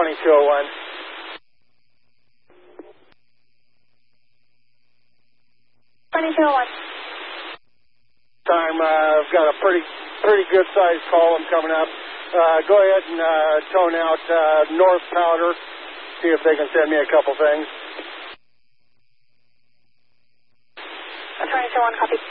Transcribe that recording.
2201. Time, I've got a pretty good sized column coming up. Go ahead and tone out North Powder. See if they can send me a couple things. 2201, copy.